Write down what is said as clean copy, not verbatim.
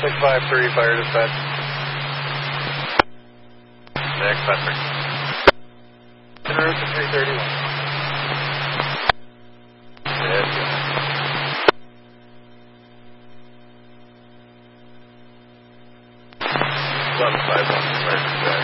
653 fire dispatch. Next Patrick. En route to 331. Yes, yes. 1151 fire dispatch.